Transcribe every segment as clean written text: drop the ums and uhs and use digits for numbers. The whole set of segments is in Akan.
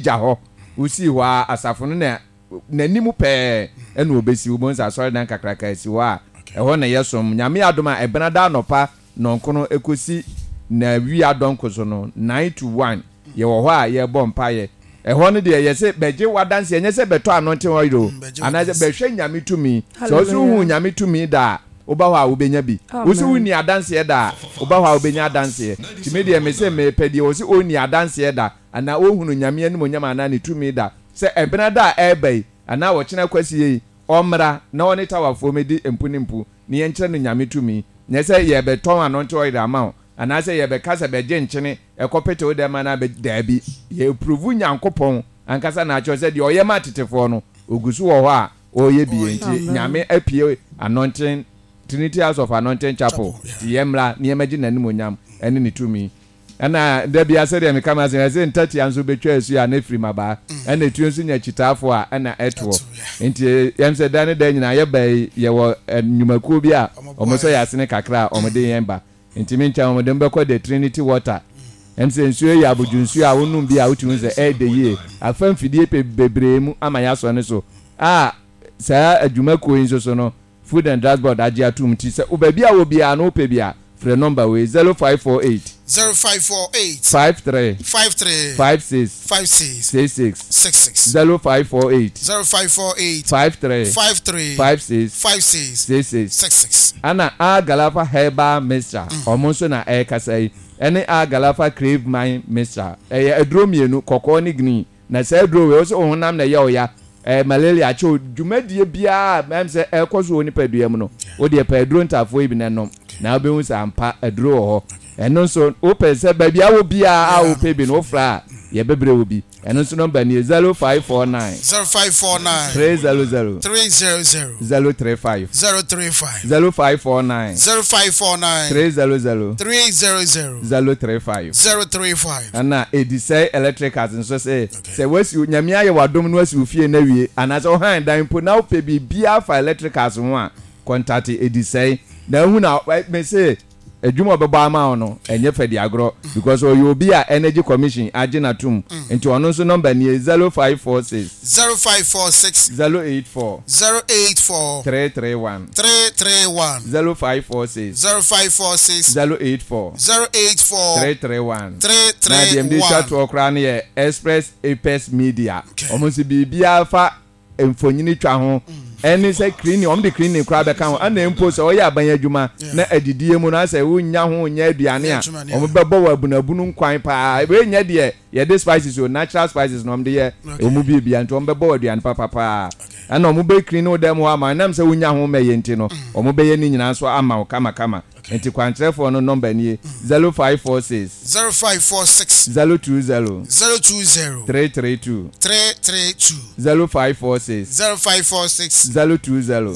gya ho usi ho asafo no na nanimu pe ena obesi wo bonza sorry dan kakraka esi ho a ho na yesom nyame adom a ebenada anopa nonkono ekosi na wi adonko so no 9 to 1 ye wo ho a ye bom paye ho no de ye se beje wadanse enye se beto anointing oil anaje behwe nyame tumi so so hu nyame tumi da oba ho a obenya bi wosi wuni adanse da oba ho a obenya adanse timi de me se me pedi wosi oni adanse da ana ohunu nyame anim nyama na ne tumi da se ebenada ebe ana wo kina kwasi yi omra na woni tawafo medi empunimpu ne yenkyere no nyame tumi ne se ye beton anointing oil ama ana se ye be kasa beje nkyene ekopete odema na be dabi ye prove nyankopon ankasa na acho se de oyema tetefo no ogusu wo ho a oye bi enti nyame apie anointing Trinity House of Anointing Chapel yemla ne yemaji nanim onyam ene ne tumi ana da bia se de me kama se ntati anso betwa asu ya na free maba ene tuonsu nya chitafo a ana eto enti yemse dane da nyina ye bai ye wo nyumakuo bi a omoso ya sene kakra omode yemba enti mincha omode mbekọ the Trinity Water emse nsuo ya abujunsu a wonum bi a wotun se de ye afamfidie bebre mu amanya so ne so sa adwumakuo nso so no Food and Drugs Board agia tum ti se obabi a obi a no pe bia free number we 0548 53 56 0548 53 ana Agalafa Herbal Mixture omonso na ekasai ene Agalafa Crave Mind Mixture edro mienu kokko ni gni na se edro we so honam na ye oya malaria cho dwumadie bia memse ekoso oni padua mu no wo de paduro ntafo ibi nanom na obehu sampa aduro ho eno so o pese ba bia wo bia a wo pe bi no fra ye bebre wo bi eno so number ni 0549 300 035 0549 300 035 ana edisai electricals nso say wasi nyamia ye wadom no wasi ofie na wie ana so han dan po na wo pe bi bia fa electricals ho a contact edisai na hu na me say ejuma obeba ama no enye fedi agro because you be a energy commission agina tum enti ono so number ni 0546 084 331 0546 084 331 na dem di chat okra na ye Express Apex Media omonsi bibia fa emfonyini twa ho eni se cleaning om de cleaning kra be kan ana empo se oya aban adwuma na adidie mu na se wonya ho nya aduane a om bebo wa abunabunu nkwan pa e nya de ye de spices o natural spices no om de ye omu bibia nto om bebo aduane papa ana om be clean o dem ho ama nam se wonya ho meye nti no om be ye ni nyina so ama kama enti kwantrefo no number ni 0546 020 332 0546 020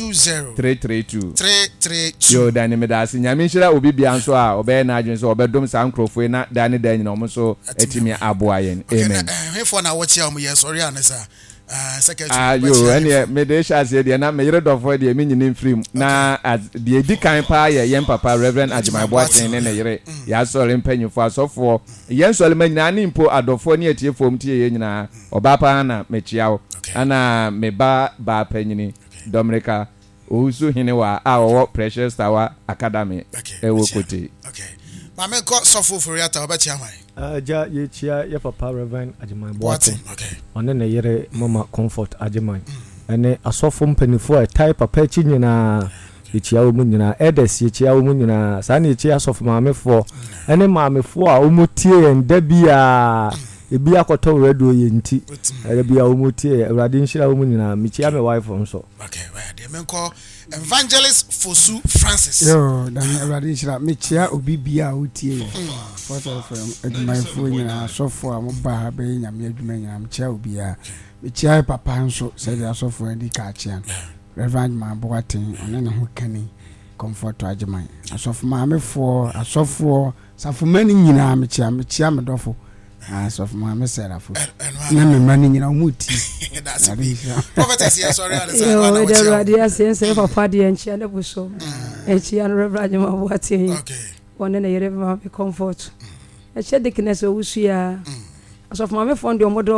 332 yo dani medasi nyame shira obi bia so a obe na adwen so obedom sa nkrofo na dani dan nyina omo so etimi aboa yen amen hefo na wochi am yes ori anesa secretary yo ene medesha se de na meyere dofo de mi nyine free na de edi kan pa ye papa Reverend Ajimai Boaten ne yere ya sori mpanyufo asofo yen sori manyina ni mpo adofo ne etiefom tie ye nyina obapa na mechiawo ana meba ba panyini Dominica ohusu hine wa awo Precious Tower Academy ewo kote okay mama ko sofo foriata obeti amai ja ye chia ye papa Reverend Ajimai Boaten okay one ne yere mama Comfort Ajimai ene asofo mpanifo type papa chi nyina ye chia wo nyina edes ye chia wo nyina sa ne chia asofo maamefo ene maamefo a omutie ndabia ebi akoto radio ye nti ebi a omutie awrade nhira wo nyina michia me wife nso okay well de menko Evangelist Fosu Francis yo dan awrade nhira michia obi bia otie what from my phone nyina sofo a mo ba be nyame adwuma nyina michia obi a michia papa nso se dia sofo ndi ka achia Reverend Boaten one ne ho kani Comfort Ajimai asofo maamefo asofo safomani nyina michia me dofo asofo maamesera fo na me mani nyina omuti that's it prophetess yes sorry yo the radio sense papa de enchia le buso enchia Reverend Ajimai Boaten okay one ne yere ma Comfort e che dikness owusu ya asofo maamefo ndi omodo